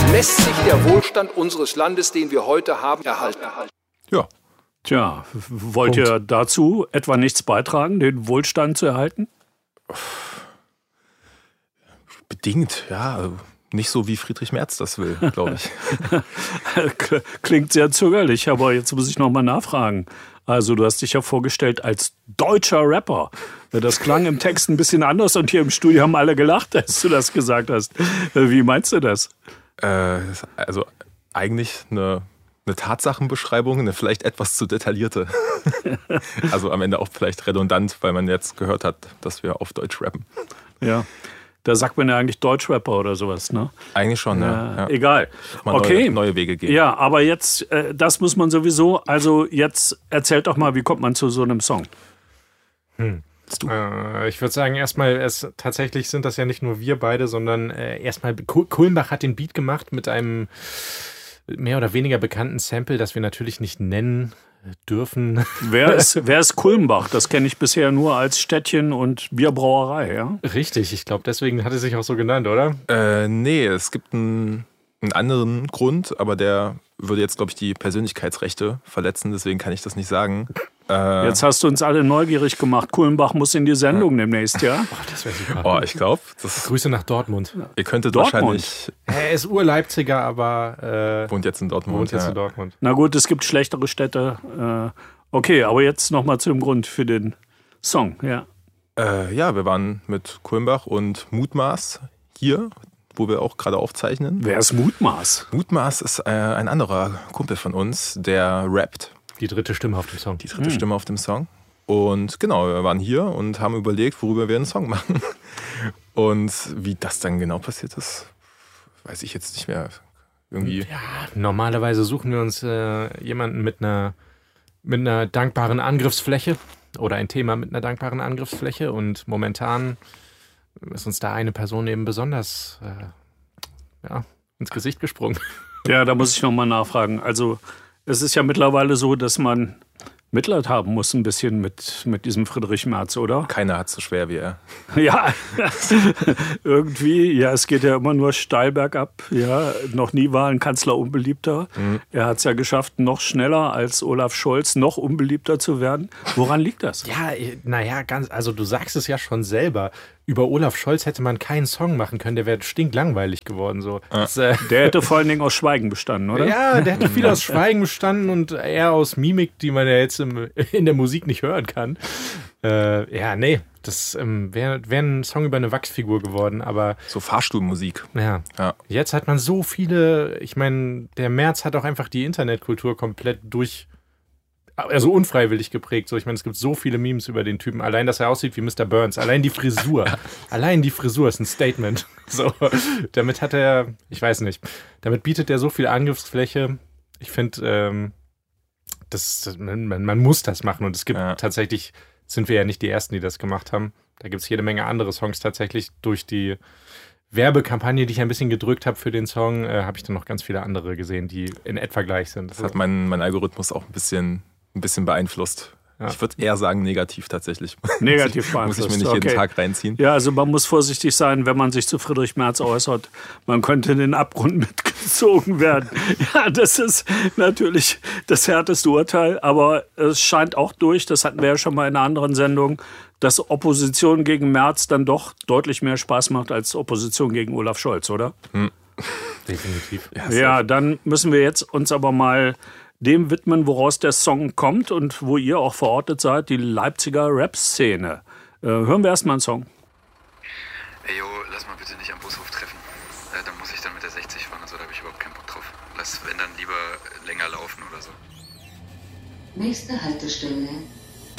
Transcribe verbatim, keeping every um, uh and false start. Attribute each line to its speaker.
Speaker 1: lässt sich der Wohlstand unseres Landes, den wir heute haben, erhalten.
Speaker 2: Ja.
Speaker 3: Tja, wollt Punkt. Ihr dazu etwa nichts beitragen, den Wohlstand zu erhalten?
Speaker 2: Bedingt, ja. Nicht so, wie Friedrich Merz das will, glaube ich.
Speaker 3: Klingt sehr zögerlich, aber jetzt muss ich noch mal nachfragen. Also du hast dich ja vorgestellt als deutscher Rapper. Das klang im Text ein bisschen anders und hier im Studio haben alle gelacht, als du das gesagt hast. Wie meinst du das?
Speaker 2: Äh, also eigentlich eine... Eine Tatsachenbeschreibung, eine vielleicht etwas zu detaillierte. Also am Ende auch vielleicht redundant, weil man jetzt gehört hat, dass wir auf Deutsch rappen.
Speaker 3: Ja, da sagt man ja eigentlich Deutschrapper oder sowas, ne?
Speaker 2: Eigentlich schon,
Speaker 3: ja.
Speaker 2: ja.
Speaker 3: Egal.
Speaker 2: Mal
Speaker 3: okay.
Speaker 2: Neue, neue Wege gehen.
Speaker 3: Ja, aber jetzt, äh, das muss man sowieso, also jetzt erzählt doch mal, wie kommt man zu so einem Song?
Speaker 4: Hm. Äh, ich würde sagen, erstmal, es, tatsächlich sind das ja nicht nur wir beide, sondern äh, erstmal, Kulmbach hat den Beat gemacht mit einem mehr oder weniger bekannten Sample, das wir natürlich nicht nennen dürfen.
Speaker 3: Wer ist, wer ist Kulmbach? Das kenne ich bisher nur als Städtchen und Bierbrauerei, ja?
Speaker 4: Richtig, ich glaube, deswegen hat es sich auch so genannt, oder?
Speaker 2: Äh, nee, es gibt einen, einen anderen Grund, aber der würde jetzt, glaube ich, die Persönlichkeitsrechte verletzen, deswegen kann ich das nicht sagen. Äh,
Speaker 3: Jetzt hast du uns alle neugierig gemacht. Kulmbach muss in die Sendung ja. demnächst, ja?
Speaker 4: Oh, das wäre super.
Speaker 2: Oh, ich glaube.
Speaker 4: Grüße nach Dortmund.
Speaker 2: Ihr könntet
Speaker 3: Dortmund.
Speaker 2: wahrscheinlich...
Speaker 4: Er ist Ur-Leipziger, aber... Äh,
Speaker 2: wohnt jetzt in Dortmund.
Speaker 4: Wohnt jetzt
Speaker 2: ja.
Speaker 4: in Dortmund.
Speaker 3: Na gut, es gibt schlechtere Städte. Äh, okay, aber jetzt nochmal zu dem Grund für den Song, ja.
Speaker 2: Äh, ja, wir waren mit Kulmbach und Mutmaß hier, wo wir auch gerade aufzeichnen.
Speaker 3: Wer ist Mutmaß?
Speaker 2: Mutmaß ist äh, ein anderer Kumpel von uns, der rappt.
Speaker 4: Die dritte Stimme auf dem Song.
Speaker 2: Die dritte hm. Stimme auf dem Song. Und genau, wir waren hier und haben überlegt, worüber wir einen Song machen. Und wie das dann genau passiert ist, weiß ich jetzt nicht mehr. Irgendwie.
Speaker 4: Ja, normalerweise suchen wir uns äh, jemanden mit einer, mit einer dankbaren Angriffsfläche oder ein Thema mit einer dankbaren Angriffsfläche. Und momentan ist uns da eine Person eben besonders äh, ja, ins Gesicht gesprungen.
Speaker 3: Ja, da muss ich nochmal nachfragen. Also es ist ja mittlerweile so, dass man Mitleid haben muss ein bisschen mit, mit diesem Friedrich Merz, oder?
Speaker 2: Keiner hat es so schwer wie er.
Speaker 3: Ja, irgendwie, ja, es geht ja immer nur steil bergab. Ja, noch nie war ein Kanzler unbeliebter. Mhm. Er hat es ja geschafft, noch schneller als Olaf Scholz noch unbeliebter zu werden. Woran liegt das?
Speaker 4: Ja, naja, ganz, also du sagst es ja schon selber. Über Olaf Scholz hätte man keinen Song machen können, der wäre stinklangweilig geworden. So.
Speaker 2: Ah.
Speaker 4: Das, äh,
Speaker 3: der hätte vor allen Dingen aus Schweigen bestanden, oder?
Speaker 4: Ja, der hätte viel aus Schweigen bestanden und eher aus Mimik, die man ja jetzt im, in der Musik nicht hören kann. Äh, ja, nee, das ähm, wäre wär ein Song über eine Wachsfigur geworden, aber...
Speaker 2: So Fahrstuhlmusik.
Speaker 4: Ja. ja. Jetzt hat man so viele, ich meine, der Merz hat auch einfach die Internetkultur komplett durch... Also unfreiwillig geprägt. So, ich meine, es gibt so viele Memes über den Typen. Allein, dass er aussieht wie Mister Burns. Allein die Frisur. Allein die Frisur ist ein Statement. So, damit hat er, ich weiß nicht, damit bietet er so viel Angriffsfläche. Ich finde, ähm, das, man, man muss das machen. Und es gibt ja. tatsächlich, sind wir ja nicht die Ersten, die das gemacht haben. Da gibt es jede Menge andere Songs tatsächlich. Durch die Werbekampagne, die ich ein bisschen gedrückt habe für den Song, äh, habe ich dann noch ganz viele andere gesehen, die in etwa gleich sind.
Speaker 2: Das so. hat mein, mein Algorithmus auch ein bisschen... ein bisschen beeinflusst. Ja. Ich würde eher sagen negativ tatsächlich.
Speaker 3: Negativ beeinflusst.
Speaker 2: Muss ich mir nicht
Speaker 3: okay.
Speaker 2: jeden Tag reinziehen.
Speaker 3: Ja, also man muss vorsichtig sein, wenn man sich zu Friedrich Merz äußert. Man könnte in den Abgrund mitgezogen werden. Ja, das ist natürlich das härteste Urteil, aber es scheint auch durch, das hatten wir ja schon mal in einer anderen Sendung, dass Opposition gegen Merz dann doch deutlich mehr Spaß macht als Opposition gegen Olaf Scholz, oder?
Speaker 2: Hm.
Speaker 4: Definitiv.
Speaker 3: Ja, ja, dann müssen wir jetzt uns aber mal dem widmen, woraus der Song kommt und wo ihr auch verortet seid, die Leipziger Rap-Szene. Äh, hören wir erstmal einen Song.
Speaker 5: Ey, yo, lass mal bitte nicht am Bushof treffen. Äh, dann muss ich dann mit der sechzig fahren und so, da habe ich überhaupt keinen Bock drauf. Lass, wenn dann lieber länger laufen oder so.
Speaker 6: Nächste Haltestelle,